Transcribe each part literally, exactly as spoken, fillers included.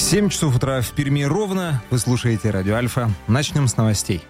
семь часов утра в Перми ровно. Вы слушаете Радио Альфа. Начнем с новостей.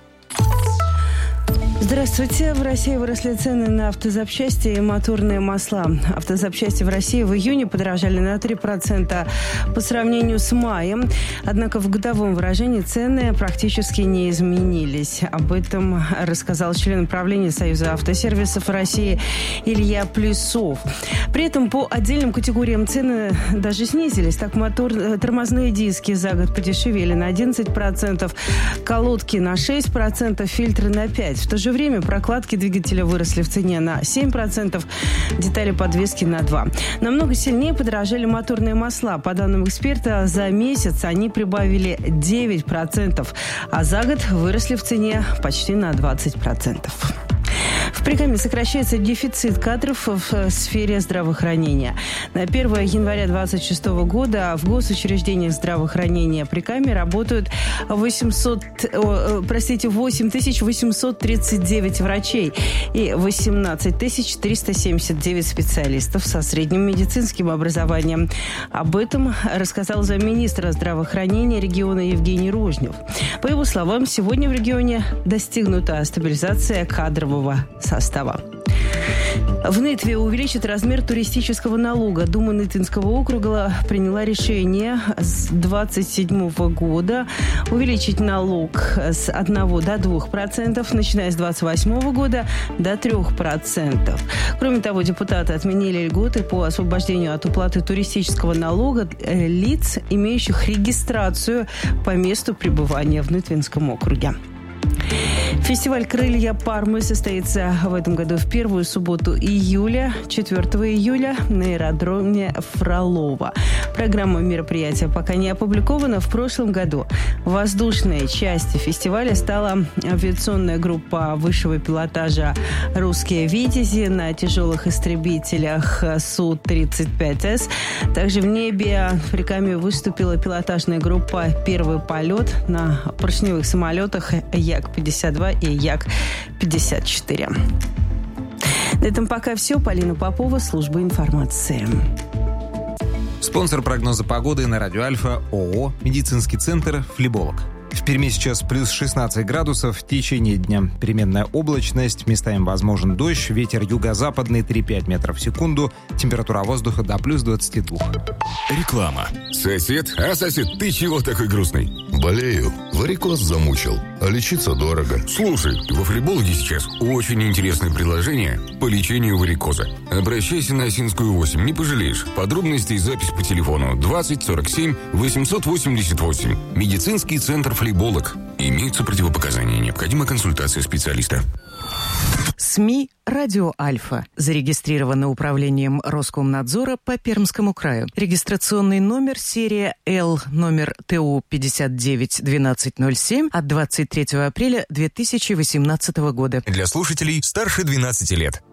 Здравствуйте. В России выросли цены на автозапчасти и моторные масла. Автозапчасти в России в июне подорожали на три процента по сравнению с маем. Однако в годовом выражении цены практически не изменились. Об этом рассказал член правления Союза автосервисов России Илья Плесов. При этом по отдельным категориям цены даже снизились. Так, мотор, тормозные диски за год подешевели на одиннадцать процентов, колодки на шесть процентов, фильтры на пять процентов. В то же время прокладки двигателя выросли в цене на семь процентов, детали подвески на два процента. Намного сильнее подорожали моторные масла. По данным эксперта, за месяц они прибавили девять процентов, а за год выросли в цене почти на двадцать процентов. В Прикамье сокращается дефицит кадров в сфере здравоохранения. На первое января двадцать шестого года в госучреждениях здравоохранения Прикамья работают восемьсот, о, простите, восемь тысяч восемьсот тридцать девять врачей и восемнадцать тысяч триста семьдесят девять специалистов со средним медицинским образованием. Об этом рассказал замминистра здравоохранения региона Евгений Рожнев. По его словам, сегодня в регионе достигнута стабилизация кадрового состава. В Нытве увеличит размер туристического налога. Дума Нытвинского округа приняла решение с двадцать седьмого года увеличить налог с одного до двух процентов, начиная с двадцать восьмого года до трёх процентов. Кроме того, депутаты отменили льготы по освобождению от уплаты туристического налога лиц, имеющих регистрацию по месту пребывания в Нытвинском округе. Фестиваль «Крылья Пармы» состоится в этом году в первую субботу июля, четвёртого июля на аэродроме Фролово. Программа мероприятия пока не опубликована. В прошлом году воздушной частью фестиваля стала авиационная группа высшего пилотажа «Русские Витязи» на тяжелых истребителях Су тридцать пять эс. Также в небе в Прикамье выступила пилотажная группа «Первый полет» на поршневых самолетах Як пятьдесят два и Як пятьдесят четыре. На этом пока все. Полина Попова, служба информации. Спонсор прогноза погоды на Радио Альфа ООО «Медицинский центр Флеболог». В Перми сейчас плюс шестнадцать градусов в течение дня. Переменная облачность, местами возможен дождь, ветер юго-западный три-пять метров в секунду, температура воздуха до плюс двадцати двух. Реклама. Сосед? А, сосед, ты чего такой грустный? Болею. Варикоз замучил. А лечиться дорого. Слушай, во Флебологе сейчас очень интересное предложение по лечению варикоза. Обращайся на Осинскую восемь, не пожалеешь. Подробности и запись по телефону двадцать сорок семь восемьсот восемьдесят восемь. Медицинский центр Флеболог. Имеются противопоказания. Необходима консультация специалиста. СМИ «Радио Альфа». Зарегистрировано управлением Роскомнадзора по Пермскому краю. Регистрационный номер серия Л, номер ТУ пятьдесят девять двенадцать ноль семь от двадцать третьего апреля две тысячи восемнадцатого года. Для слушателей старше двенадцати лет.